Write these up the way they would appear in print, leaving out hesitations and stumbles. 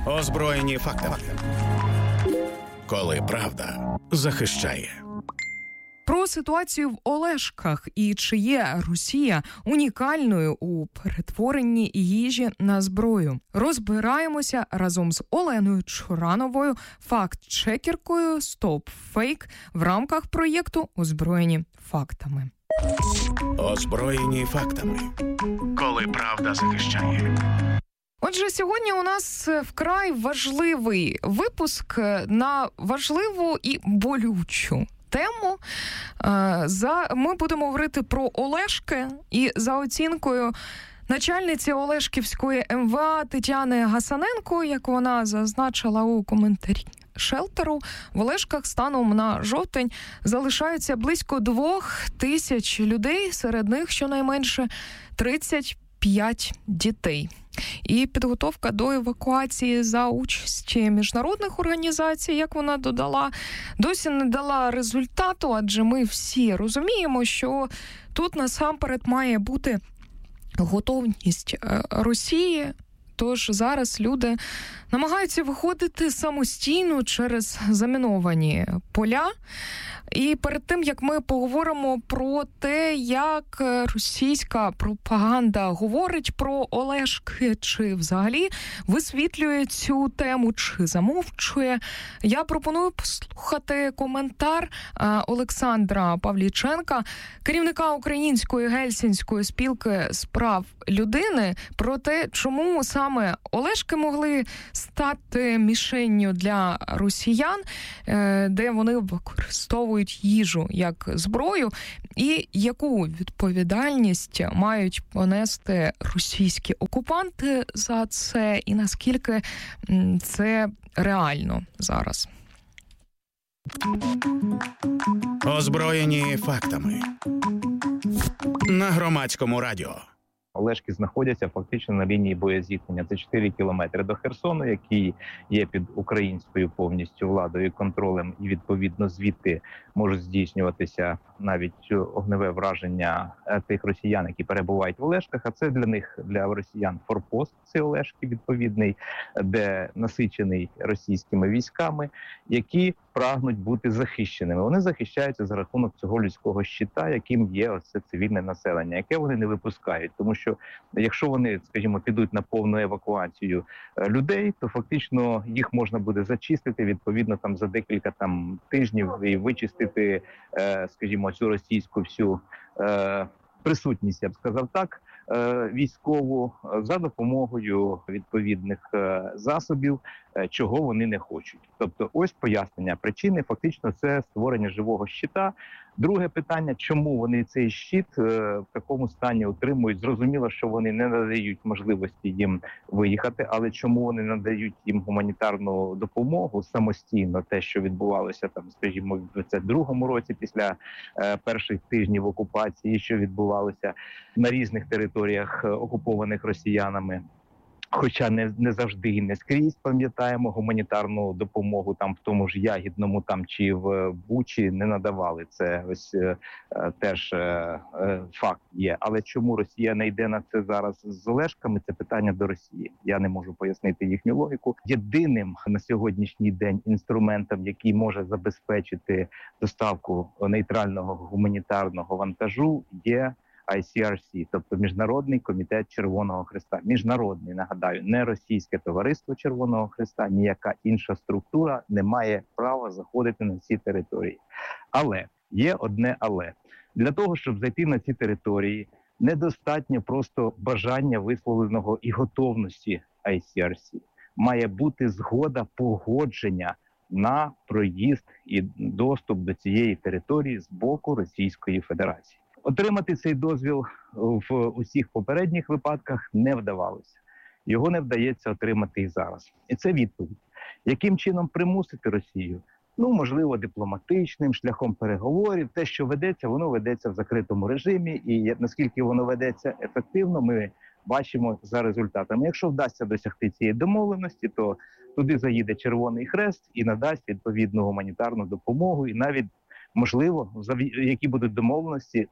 Озброєні фактами. Коли правда захищає. Про ситуацію в Олешках і чи є Росія унікальною у перетворенні їжі на зброю. Розбираємося разом з Оленою Чорановою, факт-чекеркою «Стоп Фейк» в рамках проєкту «Озброєні фактами». Озброєні фактами. Коли правда захищає. Отже, сьогодні у нас вкрай важливий випуск на важливу і болючу тему. Ми будемо говорити про Олешки, і за оцінкою начальниці Олешківської МВА Тетяни Гасаненко, як вона зазначила у коментарі шелтеру, в Олешках станом на жовтень залишаються близько 2000 людей, серед них щонайменше 35 дітей. І підготовка до евакуації за участі міжнародних організацій, як вона додала, досі не дала результату, адже ми всі розуміємо, що тут насамперед має бути готовність Росії. Тож зараз люди намагаються виходити самостійно через заміновані поля. І перед тим, як ми поговоримо про те, як російська пропаганда говорить про Олешки, чи взагалі висвітлює цю тему, чи замовчує, я пропоную послухати коментар Олександра Павліченка, керівника Української Гельсінської спілки з прав людини, про те, чому саме Олешки могли стати мішенню для росіян, де вони використовують їжу як зброю, і яку відповідальність мають понести російські окупанти за це, і наскільки це реально зараз. Озброєні фактами. На Громадському радіо. Олешки знаходяться фактично на лінії боєзіткнення. Це 4 кілометри до Херсону, який є під українською повністю владою і контролем, і відповідно звідти можуть здійснюватися навіть огневе враження тих росіян, які перебувають в Олешках. А це для них, для росіян, форпост, це Олешки відповідний, де насичений російськими військами, які прагнуть бути захищеними. Вони захищаються за рахунок цього людського щита, яким є оце цивільне населення, яке вони не випускають. Тому що якщо вони, скажімо, підуть на повну евакуацію людей, то фактично їх можна буде зачистити відповідно там за декілька там тижнів і вичистити, скажімо, цю російську всю присутність, я б сказав так, військову за допомогою відповідних засобів, чого вони не хочуть. Тобто ось пояснення причини, фактично це створення живого щита. Друге питання, чому вони цей щит в такому стані отримують? Зрозуміло, що вони не надають можливості їм виїхати, але чому вони надають їм гуманітарну допомогу самостійно, те, що відбувалося там, скажімо, в 22-му році після перших тижнів окупації, що відбувалося на різних територіях окупованих росіянами. Хоча не завжди і не скрізь, пам'ятаємо, гуманітарну допомогу там в тому ж Ягідному там чи в Бучі не надавали. Це ось теж факт є. Але чому Росія не йде на це зараз з Олешками, це питання до Росії. Я не можу пояснити їхню логіку. Єдиним на сьогоднішній день інструментом, який може забезпечити доставку нейтрального гуманітарного вантажу, є ICRC, тобто Міжнародний комітет Червоного Хреста. Міжнародний, нагадаю, не російське товариство Червоного Хреста, ніяка інша структура не має права заходити на ці території. Але, є одне але. Для того, щоб зайти на ці території, недостатньо просто бажання висловленого і готовності ICRC. Має бути згода, погодження на проїзд і доступ до цієї території з боку Російської Федерації. Отримати цей дозвіл в усіх попередніх випадках не вдавалося. Його не вдається отримати і зараз. І це відповідь. Яким чином примусити Росію? Ну, можливо, дипломатичним, шляхом переговорів. Те, що ведеться, воно ведеться в закритому режимі. І наскільки воно ведеться ефективно, ми бачимо за результатами. Якщо вдасться досягти цієї домовленості, то туди заїде Червоний Хрест і надасть відповідну гуманітарну допомогу. І навіть, можливо, які будуть домовленості,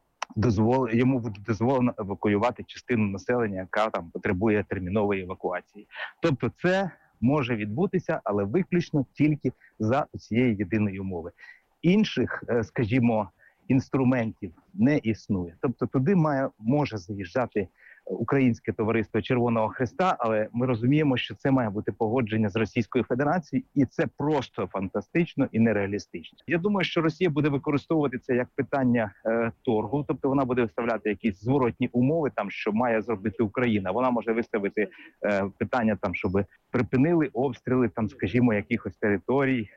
йому буде дозволено евакуювати частину населення, яка там потребує термінової евакуації. Тобто це може відбутися, але виключно тільки за цієї єдиної умови. Інших, скажімо, інструментів не існує. Тобто туди може заїжджати Українське товариство Червоного Хреста, але ми розуміємо, що це має бути погодження з Російською Федерацією, і це просто фантастично і нереалістично. Я думаю, що Росія буде використовувати це як питання торгу, тобто вона буде виставляти якісь зворотні умови, там що має зробити Україна. Вона може виставити питання, там щоб припинили обстріли, там, скажімо, якихось територій,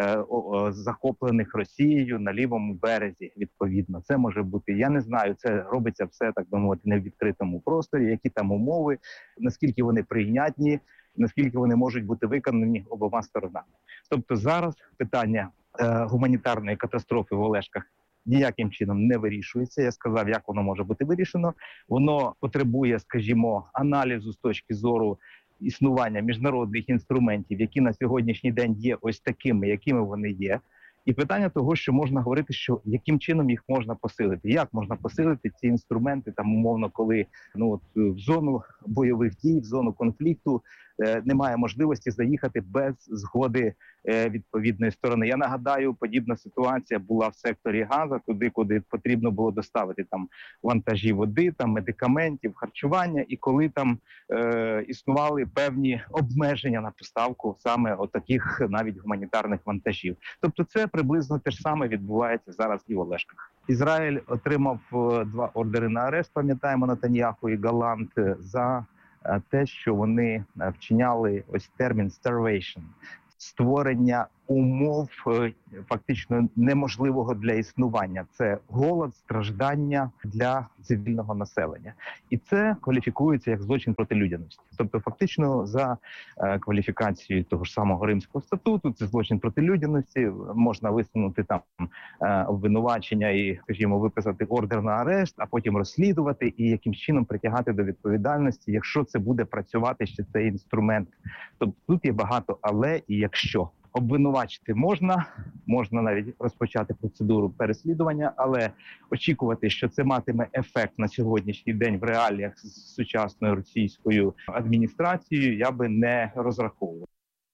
захоплених Росією на лівому березі, відповідно. Це може бути, я не знаю, це робиться все, так би мовити, не в відкритому просторі, які там умови, наскільки вони прийнятні, наскільки вони можуть бути виконані обома сторонами. Тобто зараз питання гуманітарної катастрофи в Олешках ніяким чином не вирішується. Я сказав, як воно може бути вирішено. Воно потребує, скажімо, аналізу з точки зору існування міжнародних інструментів, які на сьогоднішній день є ось такими, якими вони є. І питання того, що можна говорити, що яким чином їх можна посилити. Як можна посилити ці інструменти, там, умовно, коли в зону бойових дій, в зону конфлікту немає можливості заїхати без згоди відповідної сторони. Я нагадаю, подібна ситуація була в секторі Газа, туди, куди потрібно було доставити там вантажі води, там медикаментів, харчування, і коли там існували певні обмеження на поставку саме отаких навіть гуманітарних вантажів. Тобто це приблизно те ж саме відбувається зараз і в Олешках. Ізраїль отримав 2 ордери на арешт, пам'ятаємо, Нетаньяху і Галант, за те, що вони вчиняли ось термін starvation, створення умов фактично неможливого для існування. Це голод, страждання для цивільного населення. І це кваліфікується як злочин проти людяності. Тобто фактично за кваліфікацією того ж самого Римського статуту це злочин проти людяності, можна висунути там обвинувачення і, скажімо, виписати ордер на арешт, а потім розслідувати і якимсь чином притягати до відповідальності, якщо це буде працювати ще цей інструмент. Тобто тут є багато але і якщо. Обвинувачити можна навіть розпочати процедуру переслідування, але очікувати, що це матиме ефект на сьогоднішній день в реаліях з сучасною російською адміністрацією, я би не розраховував.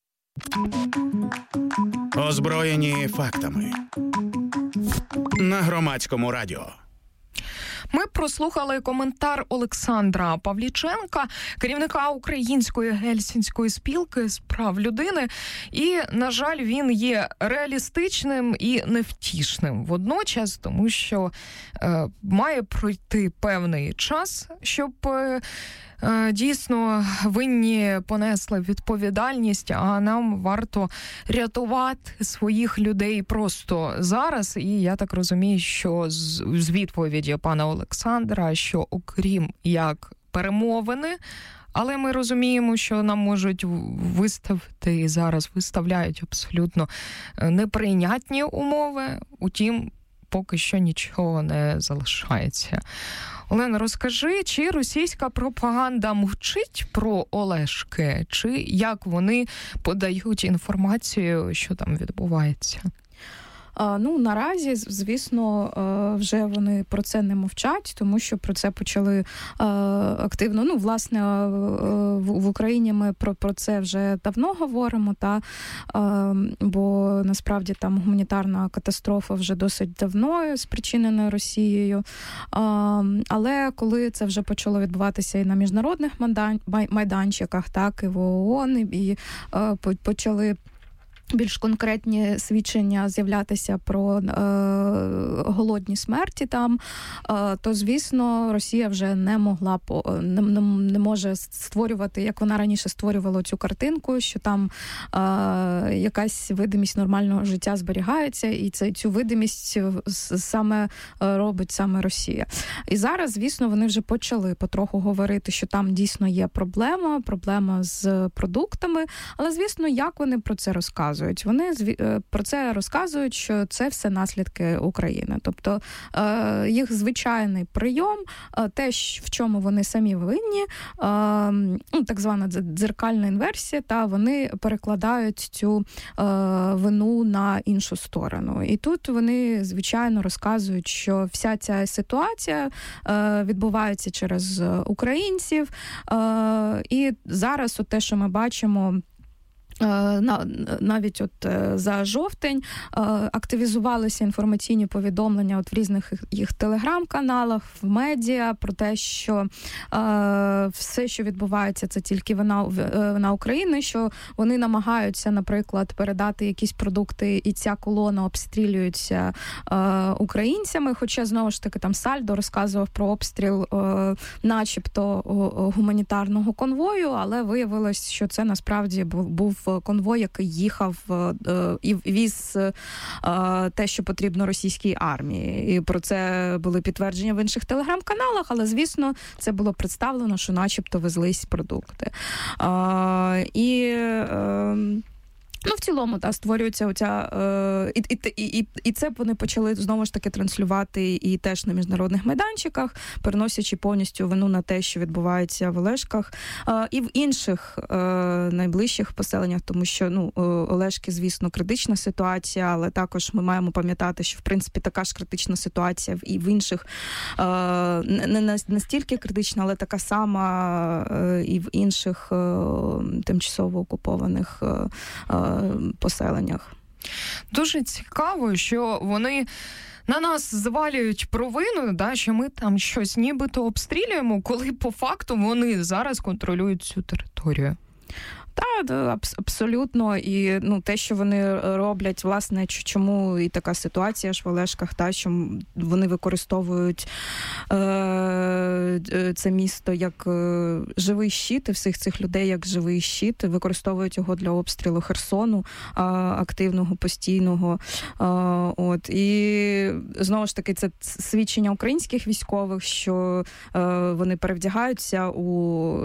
Озброєні фактами. На Громадському радіо. Ми прослухали коментар Олександра Павліченка, керівника Української Гельсінської спілки з прав людини. І, на жаль, він є реалістичним і невтішним водночас, тому що має пройти певний час, щоб дійсно винні понесли відповідальність, а нам варто рятувати своїх людей просто зараз. І я так розумію, що з відповіді пана Олександра, що окрім як перемовини, але ми розуміємо, що нам можуть виставити і зараз виставляють абсолютно неприйнятні умови, утім, поки що нічого не залишається. Олена, розкажи, чи російська пропаганда мовчить про Олешки, чи як вони подають інформацію, що там відбувається? Наразі, звісно, вже вони про це не мовчать, тому що про це почали активно. Власне, в Україні ми про це вже давно говоримо, бо насправді там гуманітарна катастрофа вже досить давно спричинена Росією. Але коли це вже почало відбуватися і на міжнародних майданчиках, так, і в ООН, і почали більш конкретні свідчення з'являтися про голодні смерті там, то, звісно, Росія вже не може створювати, як вона раніше створювала цю картинку, що там якась видимість нормального життя зберігається, і цю видимість робить саме Росія. І зараз, звісно, вони вже почали потроху говорити, що там дійсно є проблема з продуктами, але, звісно, як вони про це розказують? Вони про це розказують, що це все наслідки України. Тобто їх звичайний прийом, те, в чому вони самі винні, так звана дзеркальна інверсія, та вони перекладають цю вину на іншу сторону. І тут вони, звичайно, розказують, що вся ця ситуація відбувається через українців. І зараз те, що ми бачимо, навіть за жовтень активізувалися інформаційні повідомлення в різних їх телеграм-каналах, в медіа про те, що все, що відбувається, це тільки вина України, що вони намагаються, наприклад, передати якісь продукти, і ця колона обстрілюється українцями, хоча, знову ж таки, там Сальдо розказував про обстріл начебто гуманітарного конвою, але виявилось, що це насправді був конвой, який їхав і віз те, що потрібно російській армії. І про це були підтвердження в інших телеграм-каналах, але, звісно, це було представлено, що начебто везлись продукти. В цілому, створюється оця... І це вони почали, знову ж таки, транслювати і теж на міжнародних майданчиках, переносячи повністю вину на те, що відбувається в Олешках, і в інших найближчих поселеннях, тому що, Олешки, звісно, критична ситуація, але також ми маємо пам'ятати, що, в принципі, така ж критична ситуація і в інших, не настільки критична, але така сама і в інших тимчасово окупованих поселеннях. Дуже цікаво, що вони на нас звалюють провину, що ми там щось нібито обстрілюємо, коли по факту вони зараз контролюють цю територію. Так, абсолютно. І те, що вони роблять, власне, чому і така ситуація ж в Олешках, що вони використовують це місто як живий щит, і всіх цих людей як живий щит, використовують його для обстрілу Херсону, активного, постійного. І, знову ж таки, це свідчення українських військових, що вони перевдягаються у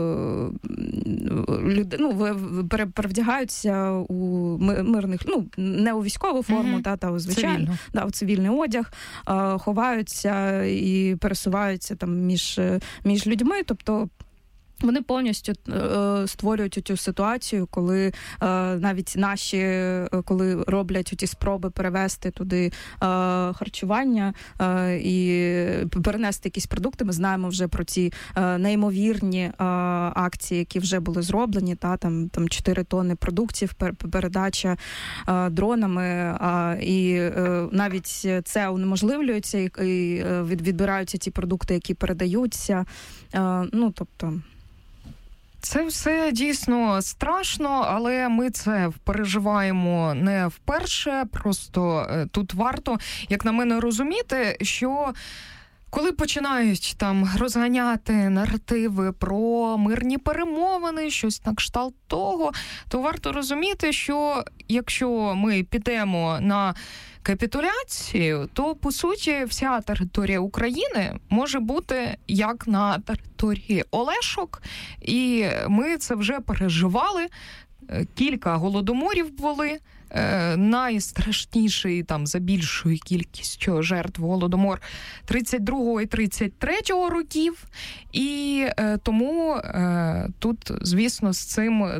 людей, перевдягаються у мирних, не у військову форму, та у звичайну, у цивільний одяг, ховаються і пересуваються там між людьми, тобто вони повністю створюють цю ситуацію, коли навіть коли роблять ті спроби перевести туди харчування і перенести якісь продукти. Ми знаємо вже про ці неймовірні акції, які вже були зроблені, там 4 тонни продуктів, передача дронами, і навіть це унеможливлюється, і відбираються ті продукти, які передаються. Тобто... Це все дійсно страшно, але ми це переживаємо не вперше. Просто тут варто, як на мене, розуміти, що коли починають там розганяти наративи про мирні перемовини, щось на кшталт того, то варто розуміти, що якщо ми підемо на капітуляцію, то, по суті, вся територія України може бути як на території Олешок, і ми це вже переживали. Кілька голодоморів були. Найстрашніший там за більшою кількістю жертв голодомор 32-го і 33-го років. І тому тут, звісно, з цим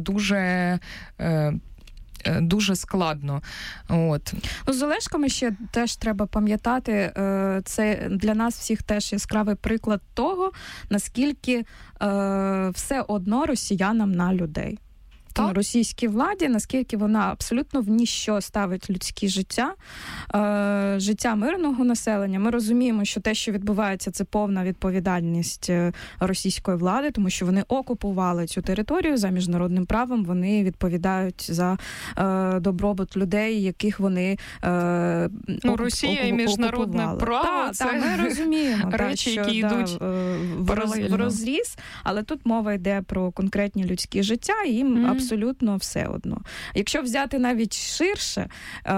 дуже складно. З Олешками ще теж треба пам'ятати, це для нас всіх теж яскравий приклад того, наскільки все одно росіянам на людей. Російській владі, наскільки вона абсолютно в ніщо ставить людське життя, життя мирного населення. Ми розуміємо, що те, що відбувається, це повна відповідальність російської влади, тому що вони окупували цю територію за міжнародним правом, вони відповідають за добробут людей, яких вони Росія і міжнародне право, це ми розуміємо, речі, які йдуть в розріз, але тут мова йде про конкретні людські життя, і їм абсолютно все одно. Якщо взяти навіть ширше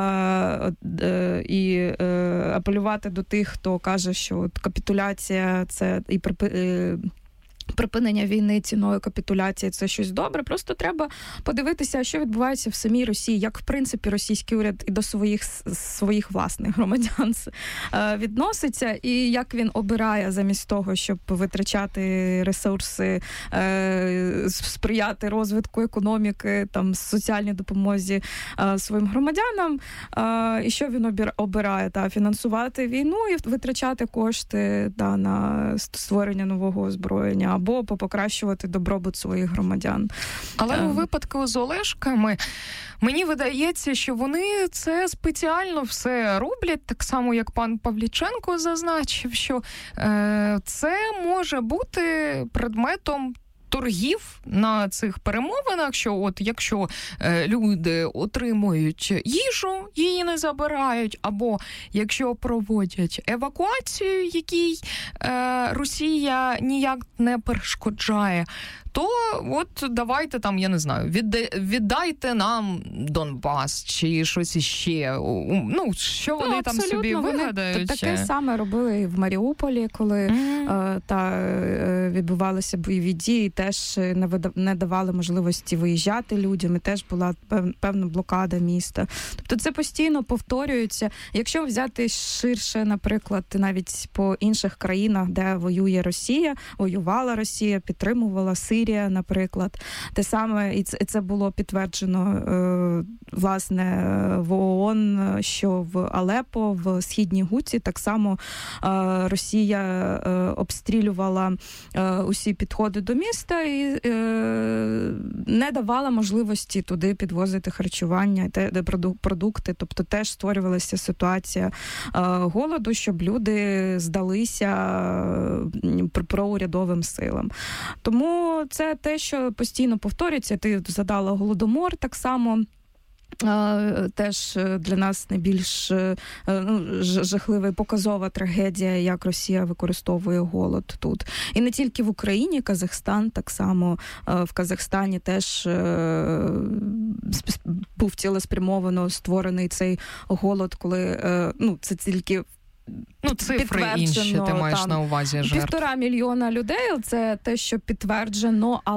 і апелювати до тих, хто каже, що капітуляція це і припинення війни ціною капітуляції – це щось добре. Просто треба подивитися, що відбувається в самій Росії, як, в принципі, російський уряд і до своїх власних громадян відноситься, і як він обирає замість того, щоб витрачати ресурси, сприяти розвитку економіки, там, соціальній допомозі своїм громадянам, і що він обирає? Фінансувати війну і витрачати кошти на створення нового озброєння, або покращувати добробут своїх громадян. Але у випадку з Олешками мені видається, що вони це спеціально все роблять, так само, як пан Павліченко зазначив, що це може бути предметом торгів на цих перемовинах, що от якщо люди отримують їжу, її не забирають, або якщо проводять евакуацію, якій Росія ніяк не перешкоджає, то от давайте там, я не знаю, віддайте нам Донбас чи щось іще. Ну, що вони там собі вигадають? Таке саме робили і в Маріуполі, коли відбувалися бойові дії, теж не давали можливості виїжджати людям, і теж була певна блокада міста. Тобто це постійно повторюється. Якщо взяти ширше, наприклад, навіть по інших країнах, де воює Росія, воювала Росія, підтримувала Сирія, наприклад. Те саме, і це було підтверджено, власне, в ООН, що в Алепо, в Східній Гуті, так само Росія обстрілювала усі підходи до міста і не давала можливості туди підвозити харчування, продукти. Тобто теж створювалася ситуація голоду, щоб люди здалися проурядовим силам. Тому це те, що постійно повторюється. Ти задала Голодомор так само. Теж для нас найбільш жахлива і показова трагедія, як Росія використовує голод тут. І не тільки в Україні, Казахстан, так само в Казахстані теж був цілеспрямовано створений цей голод, коли, це тільки цифри інші ти маєш на увазі жертв. 1,5 мільйона людей, це те, що підтверджено,